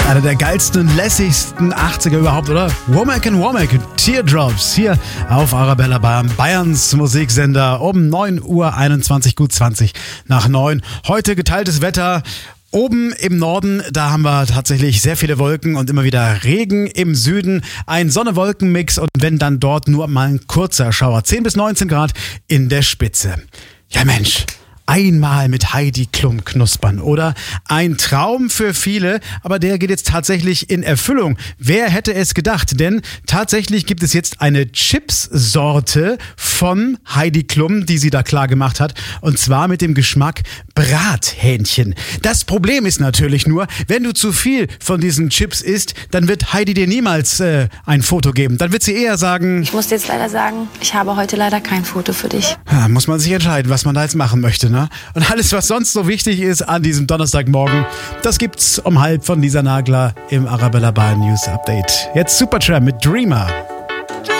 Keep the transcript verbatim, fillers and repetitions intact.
Einer der geilsten und lässigsten achtziger überhaupt, oder? Womack and Womack, Teardrops, hier auf Arabella Bayern, Bayerns Musiksender, um neun Uhr einundzwanzig, gut zwanzig nach neun. Heute geteiltes Wetter. Oben im Norden, da haben wir tatsächlich sehr viele Wolken und immer wieder Regen. Im Süden ein Sonne-Wolken-Mix und wenn dann dort nur mal ein kurzer Schauer. zehn bis neunzehn Grad in der Spitze. Ja Mensch, einmal mit Heidi Klum knuspern, oder? Ein Traum für viele, aber der geht jetzt tatsächlich in Erfüllung. Wer hätte es gedacht? Denn tatsächlich gibt es jetzt eine Chips-Sorte von Heidi Klum, die sie da klar gemacht hat, und zwar mit dem Geschmack Brathähnchen. Das Problem ist natürlich nur, wenn du zu viel von diesen Chips isst, dann wird Heidi dir niemals äh, ein Foto geben. Dann wird sie eher sagen... Ich muss dir jetzt leider sagen, ich habe heute leider kein Foto für dich. Ja, muss man sich entscheiden, was man da jetzt machen möchte, ne? Und alles, was sonst so wichtig ist an diesem Donnerstagmorgen, das gibt's um halb von Lisa Nagler im Arabella Bayern News Update. Jetzt Supertramp mit Dreamer.